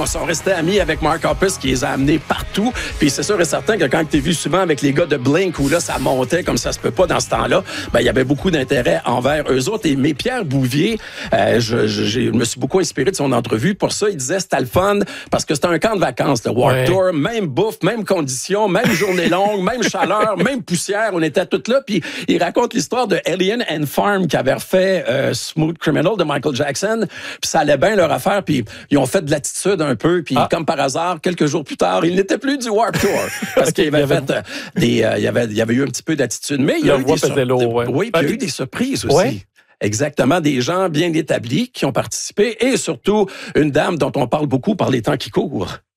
sont restés amis avec Mark Hoppus qui les a amenés partout. Puis c'est sûr et certain que quand tu es vu souvent avec les gars de Blink où là, ça montait comme ça se peut pas dans ce temps-là, ben il y avait beaucoup d'intérêt envers eux autres. Mais Pierre Bouvier, je me suis beaucoup inspiré de son entrevue. Pour ça, il disait c'était le fun parce que c'était un camp de vacances, le Warped Tour. Même bouffe, même conditions, même journée longue, même chaleur, même poussière. On était toutes là. Puis il raconte l'histoire de Alien and Farm qui avait refait Smooth Criminal de Michael Jackson. Puis ça allait bien leur affaire. Puis ils ont fait de l'attitude un peu. Puis comme par hasard, quelques jours plus tard, il n'était plus du Warped Tour parce qu'il avait fait il y avait eu un petit peu d'attitude. Mais il y a eu il y a eu des surprises aussi. Ouais. Exactement, des gens bien établis qui ont participé et surtout une dame dont on parle beaucoup par les temps qui courent.